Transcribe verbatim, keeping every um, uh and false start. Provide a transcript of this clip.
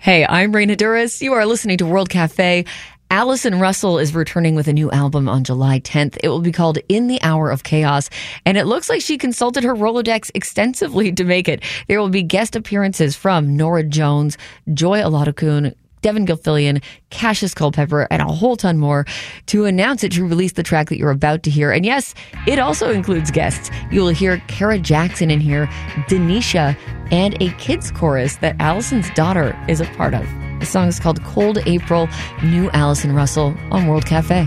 Hey, I'm Raina Duras. You are listening to World Cafe. Allison Russell is returning with a new album on July tenth. It will be called In the Hour of Chaos, and it looks like she consulted her Rolodex extensively to make it. There will be guest appearances from Norah Jones, Joy Oladokun, Devin Gilfillian, Cassius Culpepper, and a whole ton more. To announce it, she released the track that you're about to hear. And yes, it also includes guests. You will hear Kara Jackson in here, Denisha, and a kids chorus that Allison's daughter is a part of. The song is called Cold April, new Allison Russell on World Cafe.